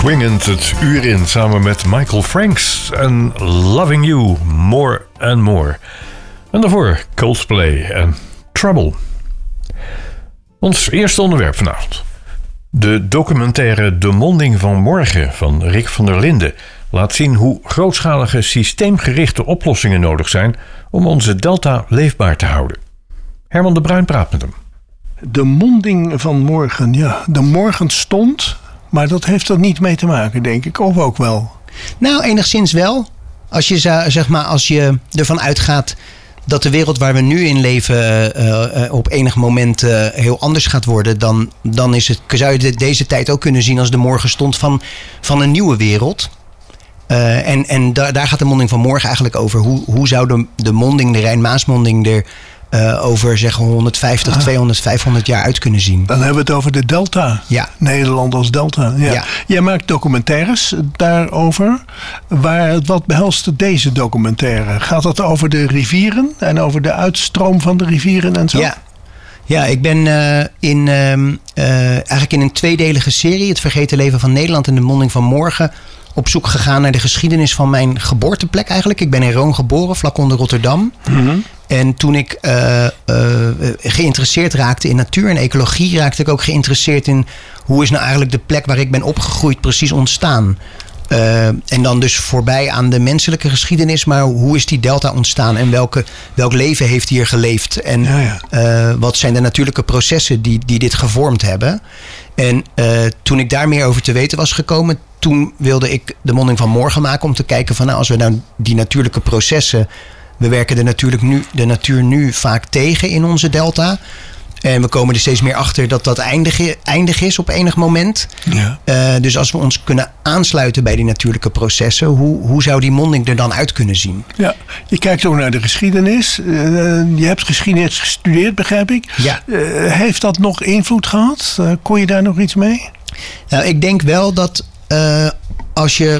swingend het uur in samen met Michael Franks en Loving You More and More. En daarvoor Coldplay en Trouble. Ons eerste onderwerp vanavond. De documentaire De Monding van Morgen van Rick van der Linden laat zien hoe grootschalige systeemgerichte oplossingen nodig zijn om onze delta leefbaar te houden. Herman de Bruin praat met hem. De monding van morgen, ja. De morgenstond, maar dat heeft er niet mee te maken, denk ik. Of ook wel? Nou, enigszins wel. Als je ervan uitgaat dat de wereld waar we nu in leven op enig moment heel anders gaat worden, dan zou je deze tijd ook kunnen zien als de morgenstond van een nieuwe wereld. En daar gaat de monding van morgen eigenlijk over. Hoe zou de monding, de Rijn-Maasmonding er over zeg 150, 200, 500 jaar uit kunnen zien? Dan hebben we het over de delta. Ja. Nederland als delta. Ja. Ja. Jij maakt documentaires daarover. Wat behelst deze documentaire? Gaat het over de rivieren en over de uitstroom van de rivieren en zo? Ja, ik ben eigenlijk in een tweedelige serie, Het Vergeten Leven van Nederland en De Monding van Morgen, op zoek gegaan naar de geschiedenis van mijn geboorteplek eigenlijk. Ik ben in Roon geboren, vlak onder Rotterdam. Mm-hmm. En toen ik geïnteresseerd raakte in natuur en ecologie, raakte ik ook geïnteresseerd in hoe is nou eigenlijk de plek waar ik ben opgegroeid precies ontstaan. En dan dus voorbij aan de menselijke geschiedenis, maar hoe is die delta ontstaan en welk leven heeft hier geleefd? En wat zijn de natuurlijke processen die dit gevormd hebben? En toen ik daar meer over te weten was gekomen, toen wilde ik De Monding van Morgen maken om te kijken van als we nou die natuurlijke processen, we werken de natuur nu vaak tegen in onze delta. En we komen er steeds meer achter dat eindig is op enig moment. Ja. Dus als we ons kunnen aansluiten bij die natuurlijke processen, hoe zou die monding er dan uit kunnen zien? Ja, je kijkt ook naar de geschiedenis. Je hebt geschiedenis gestudeerd, begrijp ik. Ja. Heeft dat nog invloed gehad? Kon je daar nog iets mee? Nou, ik denk wel dat als je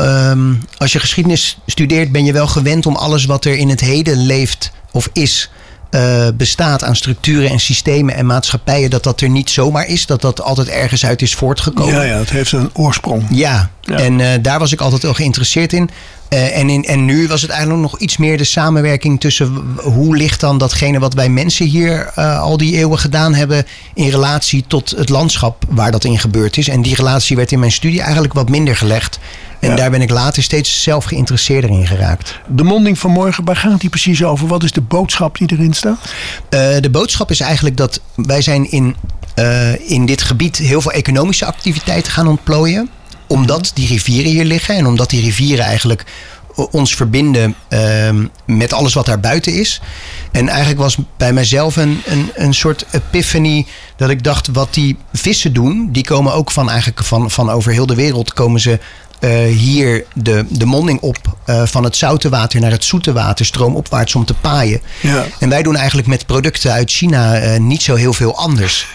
geschiedenis studeert, ben je wel gewend om alles wat er in het heden leeft of is, bestaat aan structuren en systemen en maatschappijen, dat er niet zomaar is, dat altijd ergens uit is voortgekomen. Ja, het heeft een oorsprong. Ja. En daar was ik altijd wel geïnteresseerd in. En nu was het eigenlijk nog iets meer de samenwerking tussen hoe ligt dan datgene wat wij mensen hier al die eeuwen gedaan hebben in relatie tot het landschap waar dat in gebeurd is. En die relatie werd in mijn studie eigenlijk wat minder gelegd. En daar ben ik later steeds zelf geïnteresseerder in geraakt. De monding van morgen, waar gaat die precies over? Wat is de boodschap die erin staat? De boodschap is eigenlijk dat wij zijn in dit gebied heel veel economische activiteiten gaan ontplooien. Omdat die rivieren hier liggen en omdat die rivieren eigenlijk ons verbinden met alles wat daar buiten is. En eigenlijk was bij mijzelf een soort epiphany dat ik dacht, wat die vissen doen, die komen ook van over heel de wereld komen ze hier de monding op van het zoute water naar het zoete water, stroomopwaarts om te paaien. Ja. En wij doen eigenlijk met producten uit China niet zo heel veel anders.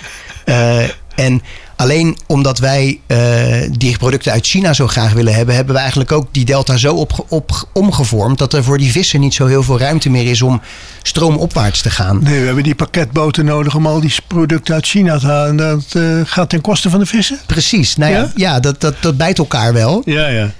En alleen omdat wij die producten uit China zo graag willen hebben, hebben we eigenlijk ook die delta zo omgevormd dat er voor die vissen niet zo heel veel ruimte meer is om stroomopwaarts te gaan. Nee, we hebben die pakketboten nodig om al die producten uit China te halen. Dat gaat ten koste van de vissen? Precies. Nou ja, dat bijt elkaar wel. Ja.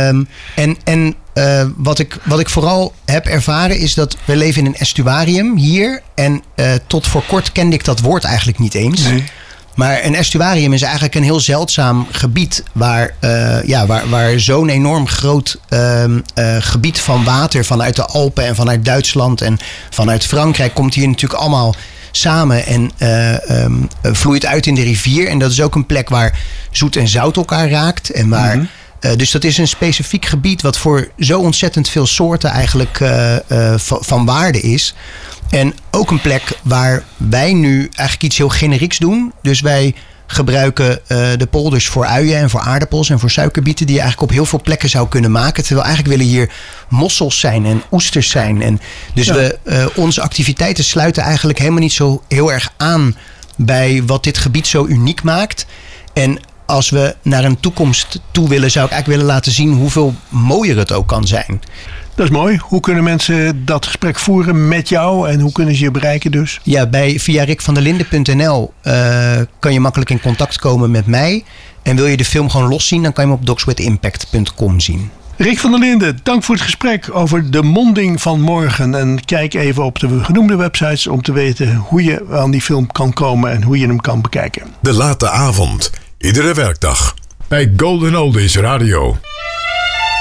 Wat ik vooral heb ervaren is dat we leven in een estuarium hier. En tot voor kort kende ik dat woord eigenlijk niet eens. Nee. Maar een estuarium is eigenlijk een heel zeldzaam gebied waar zo'n enorm groot gebied van water vanuit de Alpen en vanuit Duitsland en vanuit Frankrijk komt hier natuurlijk allemaal samen en vloeit uit in de rivier. En dat is ook een plek waar zoet en zout elkaar raakt en waar dus dat is een specifiek gebied wat voor zo ontzettend veel soorten eigenlijk van waarde is. En ook een plek waar wij nu eigenlijk iets heel generieks doen. Dus wij gebruiken de polders voor uien en voor aardappels en voor suikerbieten die je eigenlijk op heel veel plekken zou kunnen maken. Terwijl eigenlijk willen hier mossels zijn en oesters zijn. En dus onze activiteiten sluiten eigenlijk helemaal niet zo heel erg aan bij wat dit gebied zo uniek maakt. En als we naar een toekomst toe willen, zou ik eigenlijk willen laten zien hoeveel mooier het ook kan zijn. Dat is mooi. Hoe kunnen mensen dat gesprek voeren met jou en hoe kunnen ze je bereiken dus? Ja, via rikvanderlinde.nl kan je makkelijk in contact komen met mij. En wil je de film gewoon loszien, dan kan je hem op dogswithimpact.com zien. Rick van der Linden, dank voor het gesprek over De Monding van Morgen. En kijk even op de genoemde websites om te weten hoe je aan die film kan komen en hoe je hem kan bekijken. De Late Avond, iedere werkdag bij Golden Oldies Radio.